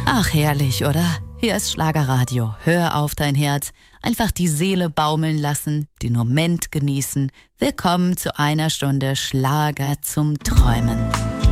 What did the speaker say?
Ach, herrlich, oder? Hier ist Schlagerradio. Hör auf dein Herz. Einfach die Seele baumeln lassen, den Moment genießen. Willkommen zu einer Stunde Schlager zum Träumen.